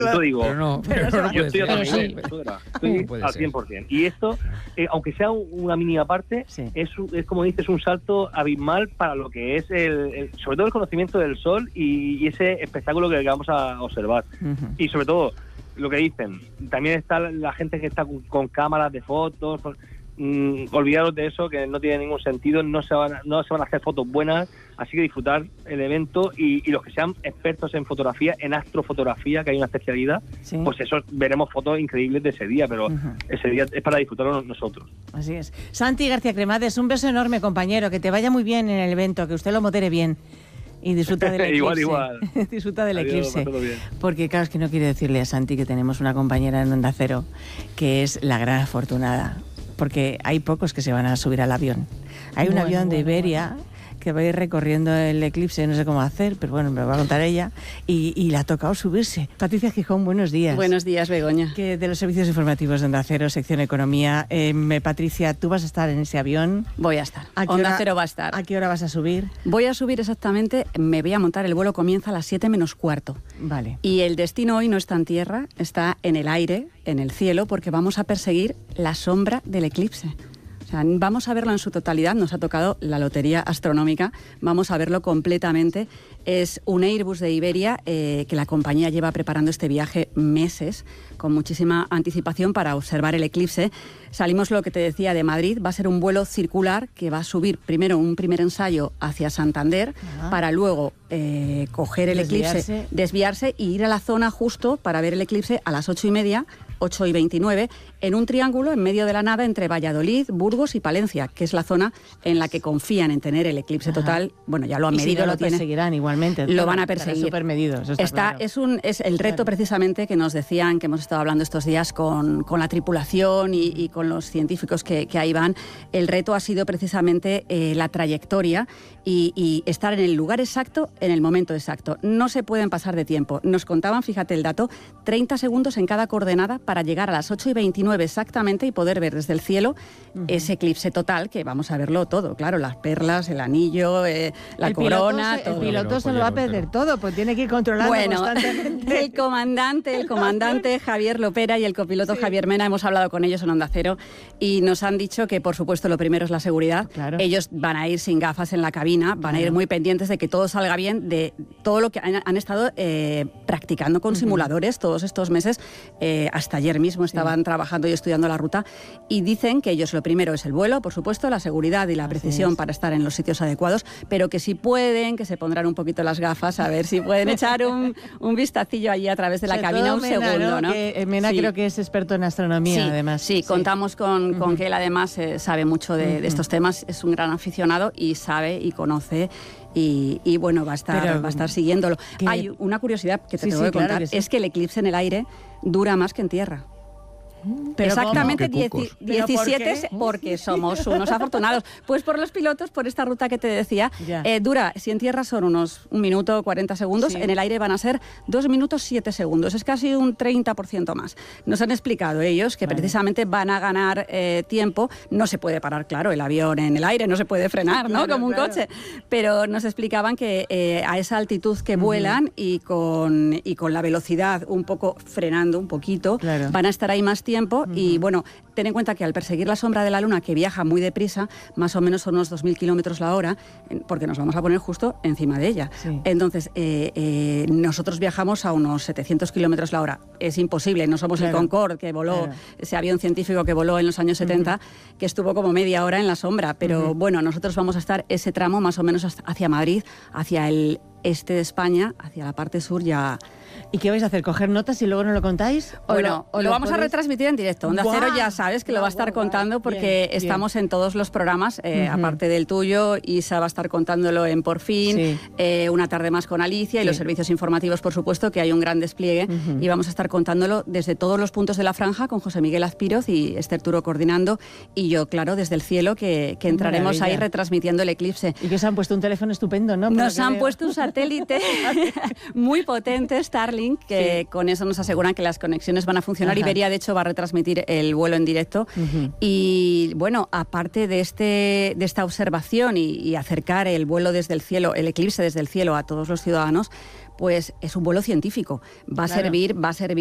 Yo digo, pero no yo estoy puede a ser. estoy al 100%. Y esto, aunque sea una mínima parte, es como dices, un salto abismal para lo que es sobre todo el conocimiento del sol y ese espectáculo que vamos a observar. Y sobre todo, lo que dicen, también está la gente que está con cámaras de fotos. Olvidaros de eso, que no tiene ningún sentido, no se van a hacer fotos buenas, así que disfrutar el evento y los que sean expertos en fotografía, en astrofotografía, que hay una especialidad, pues eso, veremos fotos increíbles de ese día, pero ese día es para disfrutarlo nosotros. Así es. Santi García Cremades, un beso enorme, compañero, que te vaya muy bien en el evento, que usted lo modere bien. Y disfruta del eclipse. igual. Disfruta del eclipse. Bien. Porque claro, es que no quiero decirle a Santi que tenemos una compañera en Onda Cero que es la gran afortunada. Porque hay pocos que se van a subir al avión. Hay un avión de Iberia que va a ir recorriendo el eclipse, no sé cómo hacer, pero bueno, me lo va a contar ella, y le ha tocado subirse. Patricia Gijón, buenos días. Buenos días, Begoña. Que de los servicios informativos de Onda Cero, sección Economía. Patricia, ¿tú vas a estar en ese avión? Voy a estar. Onda Cero va a estar. ¿A qué hora vas a subir? Voy a subir exactamente, me voy a montar, el vuelo comienza a las 7 menos cuarto. Vale. Y el destino hoy no está en tierra, está en el aire, en el cielo, porque vamos a perseguir la sombra del eclipse. O sea, vamos a verlo en su totalidad, nos ha tocado la lotería astronómica, vamos a verlo completamente. Es un Airbus de Iberia que la compañía lleva preparando este viaje meses, con muchísima anticipación para observar el eclipse. Salimos, lo que te decía, de Madrid, va a ser un vuelo circular que va a subir primero un primer ensayo hacia Santander para luego coger el eclipse, desviarse y ir a la zona justo para ver el eclipse a las 8:30, 8:29, en un triángulo en medio de la nada entre Valladolid, Burgos y Palencia, que es la zona en la que confían en tener el eclipse total. Bueno, ya lo han medido, si no, lo tienen. Seguirán igualmente. Lo van a perseguir. Súper medido, eso está claro. Es el reto precisamente que nos decían, que hemos estado hablando estos días con la tripulación y con los científicos que ahí van. El reto ha sido precisamente la trayectoria y estar en el lugar exacto, en el momento exacto. No se pueden pasar de tiempo. Nos contaban, fíjate el dato, 30 segundos en cada coordenada para llegar a las 8:29 exactamente y poder ver desde el cielo ese eclipse total, que vamos a verlo todo, claro, las perlas, el anillo, la corona, todo. El piloto se lo va a perder todo, pues tiene que ir controlando constantemente. El comandante Javier Lopera y el copiloto Javier Mena, hemos hablado con ellos en Onda Cero y nos han dicho que, por supuesto, lo primero es la seguridad. Claro. Ellos van a ir sin gafas en la cabina, van a ir muy pendientes de que todo salga bien, de todo lo que han estado practicando con simuladores todos estos meses. Hasta ayer mismo estaban trabajando y estudiando la ruta y dicen que ellos lo primero es el vuelo, por supuesto, la seguridad y la precisión para estar en los sitios adecuados, pero que si pueden, que se pondrán un poquito las gafas a ver si pueden echar un vistacillo allí a través de la cabina un Mena, segundo, ¿no? Que Mena creo que es experto en astronomía, además. Sí, contamos con que él además sabe mucho de estos temas, es un gran aficionado y sabe y conoce. Y bueno, va a estar siguiéndolo. Hay una curiosidad que te tengo que contar, es que el eclipse en el aire dura más que en tierra. ¿Pero exactamente 17 porque somos unos afortunados. Pues por los pilotos, por esta ruta que te decía, dura, si en tierra son unos 1 minuto 40 segundos, en el aire van a ser 2 minutos 7 segundos, es casi un 30% más. Nos han explicado ellos que precisamente van a ganar tiempo, no se puede parar, claro, el avión en el aire, no se puede frenar, ¿no? Como un coche, pero nos explicaban que a esa altitud que vuelan y con la velocidad un poco frenando un poquito, van a estar ahí más tiempo y bueno, ten en cuenta que al perseguir la sombra de la Luna, que viaja muy deprisa, más o menos son unos 2.000 kilómetros la hora, porque nos vamos a poner justo encima de ella. Entonces, nosotros viajamos a unos 700 kilómetros la hora. Es imposible, no somos el Concorde que voló, ese avión científico que voló en los años 70, que estuvo como media hora en la sombra, pero bueno, nosotros vamos a estar ese tramo más o menos hacia Madrid, hacia el este de España, hacia la parte sur ya. ¿Y qué vais a hacer? ¿Coger notas y luego no lo contáis? Bueno, lo vamos a retransmitir en directo. Onda Cero ya sabes que lo va a estar contando porque estamos en todos los programas, aparte del tuyo, Isa va a estar contándolo en Por Fin, Una tarde más con Alicia y los servicios informativos, por supuesto, que hay un gran despliegue y vamos a estar contándolo desde todos los puntos de la franja con José Miguel Azpiroz y Esther Turo coordinando y yo, claro, desde el cielo que entraremos ahí retransmitiendo el eclipse. Y que os han puesto un teléfono estupendo, ¿no? Nos han puesto un satélite muy potente, Starlink, que con eso nos aseguran que las conexiones van a funcionar. Iberia, de hecho, va a retransmitir el vuelo en directo. Y bueno, aparte de esta observación y acercar el vuelo desde el cielo, el eclipse desde el cielo a todos los ciudadanos, pues es un vuelo científico. Va a servir